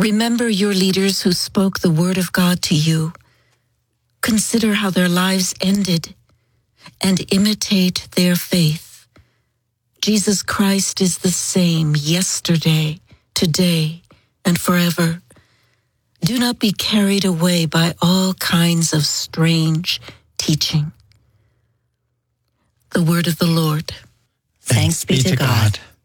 Remember your leaders who spoke the word of God to you. Consider how their lives ended and imitate their faith. Jesus Christ is the same yesterday, today, and forever. Do not be carried away by all kinds of strange teaching. The word of the Lord. Thanks be to God.